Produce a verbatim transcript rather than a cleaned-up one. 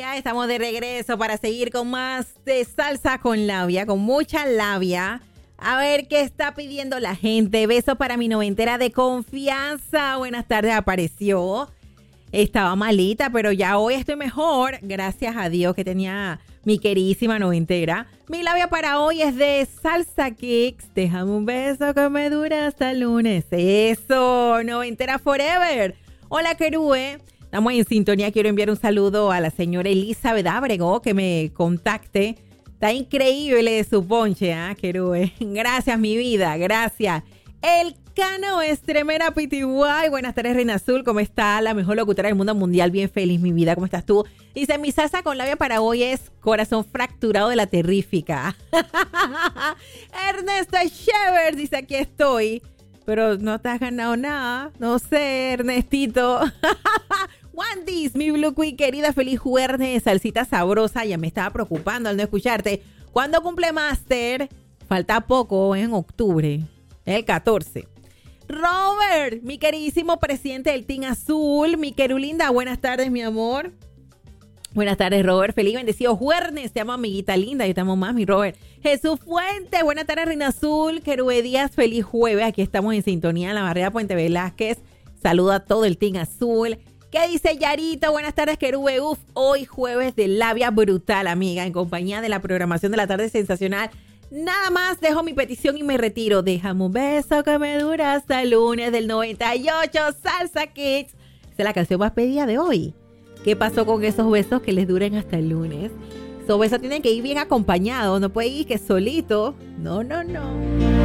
familia, estamos de regreso para seguir con más de salsa con labia, con mucha labia. A ver qué está pidiendo la gente. Besos para mi noventera de confianza. Buenas tardes, apareció. Estaba malita, pero ya hoy estoy mejor. Gracias a Dios que tenía mi queridísima noventera. Mi labia para hoy es de Salsa Kicks. Déjame un beso que me dura hasta el lunes. Eso, noventera forever. Hola, Querue. Estamos en sintonía. Quiero enviar un saludo a la señora Elizabeth Ábrego que me contacte. Está increíble su ponche, ¿ah, ¿eh, Querue? Gracias, mi vida, gracias. El Cano Estremera Pitiguay. Buenas tardes, Reina Azul. ¿Cómo está? La mejor locutora del mundo mundial. Bien feliz, mi vida. ¿Cómo estás tú? Dice, mi salsa con labia para hoy es Corazón Fracturado de la Terrífica. Ernesto Shever dice, aquí estoy. Pero no te has ganado nada. No sé, Ernestito. Wandis, mi Blue Queen querida, feliz jueves, salsita sabrosa. Ya me estaba preocupando al no escucharte. ¿Cuándo cumple Master? Falta poco, en octubre, el catorce. Robert, mi queridísimo presidente del Team Azul. Mi querulinda, buenas tardes, mi amor. Buenas tardes, Robert. Feliz y bendecido jueves. Te amo, amiguita linda. Yo te amo más, mi Robert. Jesús Fuente, buenas tardes, Reina Azul. Querue Díaz, feliz jueves. Aquí estamos en sintonía en la barrera Puente Velázquez. Saludo a todo el Team Azul. ¿Qué dice Yarito? Buenas tardes, Querue. Uf, hoy jueves de labia brutal, amiga, en compañía de la programación de la tarde sensacional. Nada más dejo mi petición y me retiro. Déjame un beso que me dura hasta el lunes del noventa y ocho. Salsa Kids. Esa es la canción más pedida de hoy. ¿Qué pasó con esos besos que les duren hasta el lunes? Esos besos tienen que ir bien acompañados. No puede ir que solito. No, no, no.